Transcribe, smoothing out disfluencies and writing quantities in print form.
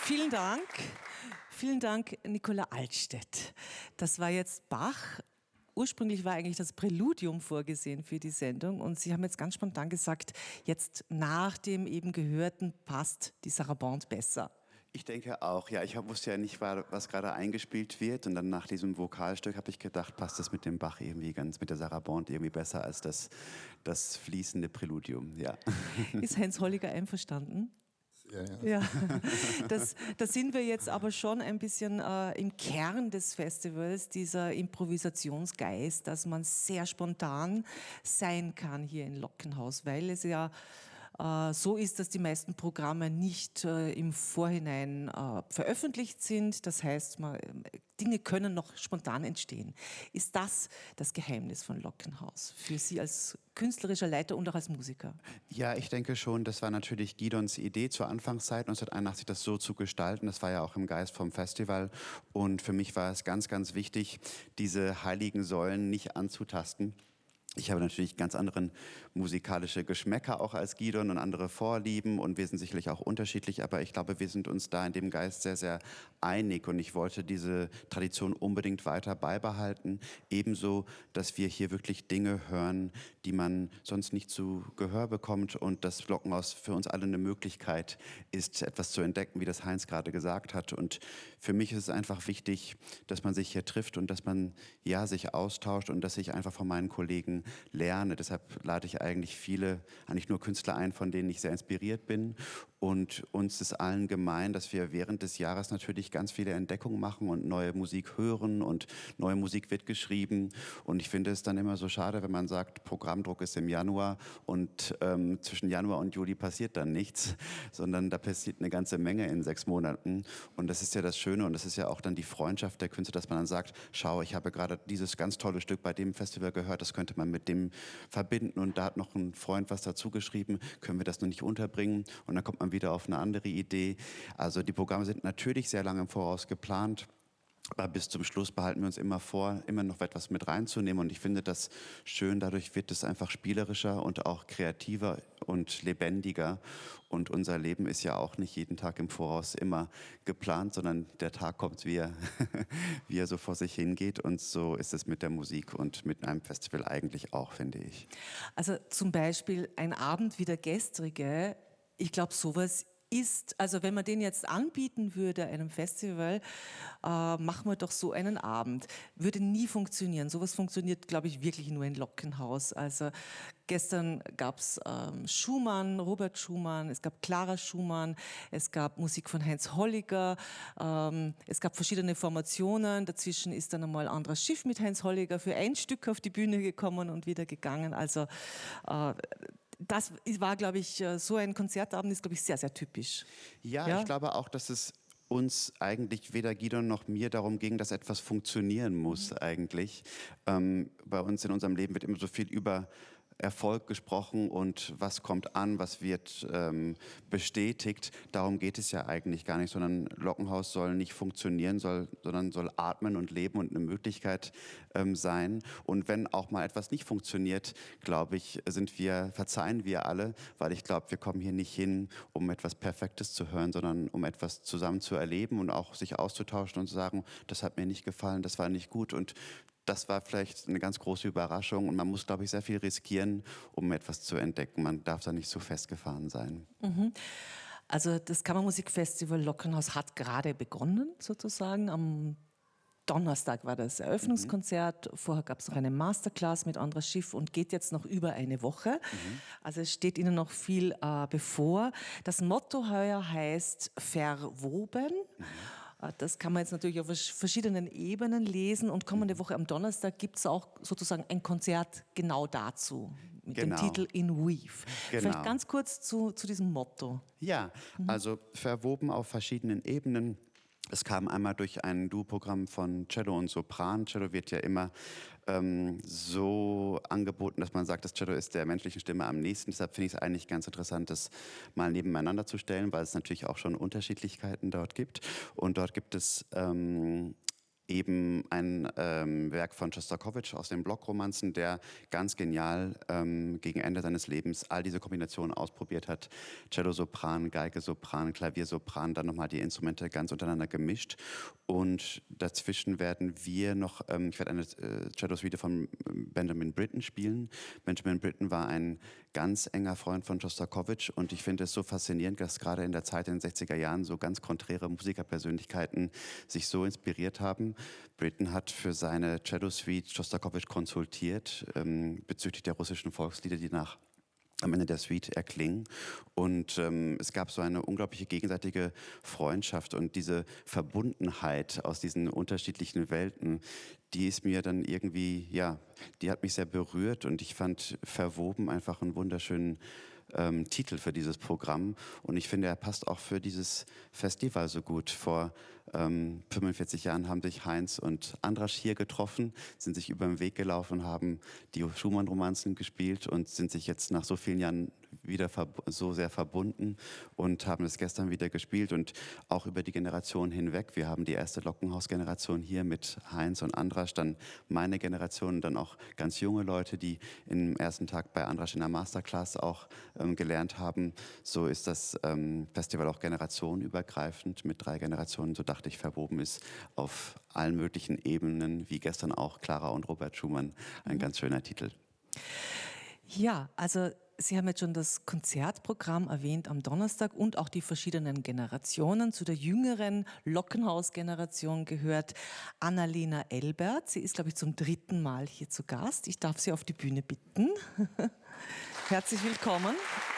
Vielen Dank. Vielen Dank, Nicola Altstädt. Das war jetzt Bach. Ursprünglich war eigentlich das Präludium vorgesehen für die Sendung und Sie haben jetzt ganz spontan gesagt, jetzt nach dem eben Gehörten passt die Sarabande besser. Ich denke auch, ja. Ich wusste ja nicht, was gerade eingespielt wird. Und dann nach diesem Vokalstück habe ich gedacht, passt das mit dem Bach irgendwie mit der Sarabande irgendwie besser als das fließende Präludium, ja. Ist Heinz Holliger einverstanden? Ja. Da sind wir jetzt aber schon ein bisschen im Kern des Festivals, dieser Improvisationsgeist, dass man sehr spontan sein kann hier in Lockenhaus, weil es ja so ist, dass die meisten Programme nicht im Vorhinein veröffentlicht sind. Das heißt, Dinge können noch spontan entstehen. Ist das das Geheimnis von Lockenhaus für Sie als künstlerischer Leiter und auch als Musiker? Ja, ich denke schon, das war natürlich Gidons Idee zur Anfangszeit 1981, das so zu gestalten. Das war ja auch im Geist vom Festival. Und für mich war es ganz, ganz wichtig, diese heiligen Säulen nicht anzutasten. Ich habe natürlich ganz andere musikalische Geschmäcker auch als Gidon und andere Vorlieben und wir sind sicherlich auch unterschiedlich, aber ich glaube, wir sind uns da in dem Geist sehr, sehr einig und ich wollte diese Tradition unbedingt weiter beibehalten. Ebenso, dass wir hier wirklich Dinge hören, die man sonst nicht zu Gehör bekommt und das Lockenhaus für uns alle eine Möglichkeit ist, etwas zu entdecken, wie das Heinz gerade gesagt hat. Und für mich ist es einfach wichtig, dass man sich hier trifft und dass man sich austauscht und dass ich einfach von meinen Kollegen lerne. Deshalb lade ich eigentlich nur Künstler ein, von denen ich sehr inspiriert bin. Und uns ist allen gemein, dass wir während des Jahres natürlich ganz viele Entdeckungen machen und neue Musik hören und neue Musik wird geschrieben. Und ich finde es dann immer so schade, wenn man sagt, Programmdruck ist im Januar und zwischen Januar und Juli passiert dann nichts, sondern da passiert eine ganze Menge in 6 Monaten. Und das ist ja das Schöne und das ist ja auch dann die Freundschaft der Künstler, dass man dann sagt, schau, ich habe gerade dieses ganz tolle Stück bei dem Festival gehört, das könnte man mit dem verbinden und da hat noch ein Freund was dazu geschrieben, können wir das noch nicht unterbringen? Und dann kommt man wieder auf eine andere Idee. Also die Programme sind natürlich sehr lange im Voraus geplant. Aber bis zum Schluss behalten wir uns immer vor, immer noch etwas mit reinzunehmen. Und ich finde das schön, dadurch wird es einfach spielerischer und auch kreativer und lebendiger. Und unser Leben ist ja auch nicht jeden Tag im Voraus immer geplant, sondern der Tag kommt, wie er so vor sich hingeht. Und so ist es mit der Musik und mit einem Festival eigentlich auch, finde ich. Also zum Beispiel ein Abend wie der gestrige, ich glaube, sowas ist, also wenn man den jetzt anbieten würde einem Festival, machen wir doch so einen Abend. Würde nie funktionieren. Sowas funktioniert, glaube ich, wirklich nur in Lockenhaus. Also gestern gab es Schumann, Robert Schumann, es gab Clara Schumann, es gab Musik von Heinz Holliger, es gab verschiedene Formationen. Dazwischen ist dann einmal Andras Schiff mit Heinz Holliger für ein Stück auf die Bühne gekommen und wieder gegangen. Also das war, glaube ich, so ein Konzertabend ist, glaube ich, sehr, sehr typisch. Ja, ich glaube auch, dass es uns eigentlich weder Gidon noch mir darum ging, dass etwas funktionieren muss eigentlich. Bei uns in unserem Leben wird immer so viel über Erfolg gesprochen und was kommt an, was wird bestätigt. Darum geht es ja eigentlich gar nicht, sondern Lockenhaus soll nicht funktionieren, sondern soll atmen und leben und eine Möglichkeit sein. Und wenn auch mal etwas nicht funktioniert, glaube ich, verzeihen wir alle, weil ich glaube, wir kommen hier nicht hin, um etwas Perfektes zu hören, sondern um etwas zusammen zu erleben und auch sich auszutauschen und zu sagen, das hat mir nicht gefallen, das war nicht gut und das war vielleicht eine ganz große Überraschung und man muss, glaube ich, sehr viel riskieren, um etwas zu entdecken. Man darf da nicht so festgefahren sein. Mhm. Also das Kammermusikfestival Lockenhaus hat gerade begonnen, sozusagen. Am Donnerstag war das Eröffnungskonzert. Vorher gab es noch eine Masterclass mit Andras Schiff und geht jetzt noch über eine Woche. Also es steht Ihnen noch viel bevor. Das Motto heuer heißt Verwoben. Das kann man jetzt natürlich auf verschiedenen Ebenen lesen und kommende Woche am Donnerstag gibt es auch sozusagen ein Konzert genau dazu mit dem Titel In Weave. Vielleicht ganz kurz zu diesem Motto. Ja, also verwoben auf verschiedenen Ebenen. Es kam einmal durch ein Duo-Programm von Cello und Sopran. Cello wird ja immer so angeboten, dass man sagt, das Cello ist der menschlichen Stimme am nächsten. Deshalb finde ich es eigentlich ganz interessant, das mal nebeneinander zu stellen, weil es natürlich auch schon Unterschiedlichkeiten dort gibt. Und dort gibt es eben ein Werk von Schostakowitsch aus den Blockromanzen, der ganz genial gegen Ende seines Lebens all diese Kombinationen ausprobiert hat. Cello-Sopran, Geige-Sopran, Klaviersopran, dann nochmal die Instrumente ganz untereinander gemischt. Und dazwischen werden wir noch, ich werde eine Cello-Suite von Benjamin Britten spielen. Benjamin Britten war ein ganz enger Freund von Schostakowitsch und ich finde es so faszinierend, dass gerade in der Zeit in den 60er Jahren so ganz konträre Musikerpersönlichkeiten sich so inspiriert haben. Britten hat für seine Cello-Suite Schostakowitsch konsultiert bezüglich der russischen Volkslieder, die nach am Ende der Suite erklingen. Und es gab so eine unglaubliche gegenseitige Freundschaft und diese Verbundenheit aus diesen unterschiedlichen Welten, die ist mir dann irgendwie, ja, die hat mich sehr berührt und ich fand Verwoben einfach einen wunderschönen Titel für dieses Programm. Und ich finde, er passt auch für dieses Festival so gut. Vor 45 Jahren haben sich Heinz und Andras hier getroffen, sind sich über den Weg gelaufen, haben die Schumann-Romanzen gespielt und sind sich jetzt nach so vielen Jahren wieder so sehr verbunden und haben es gestern wieder gespielt und auch über die Generation hinweg. Wir haben die erste Lockenhaus-Generation hier mit Heinz und Andras, dann meine Generation und dann auch ganz junge Leute, die im ersten Tag bei Andras in der Masterclass auch gelernt haben. So ist das Festival auch generationenübergreifend mit 3 Generationen, so dachte ich, verwoben ist auf allen möglichen Ebenen, wie gestern auch Clara und Robert Schumann. Ein ganz schöner Titel. Ja, also Sie haben jetzt schon das Konzertprogramm erwähnt am Donnerstag und auch die verschiedenen Generationen. Zu der jüngeren Lockenhaus-Generation gehört Annalena Elbert. Sie ist, glaube ich, zum 3. Mal hier zu Gast. Ich darf Sie auf die Bühne bitten. Herzlich willkommen.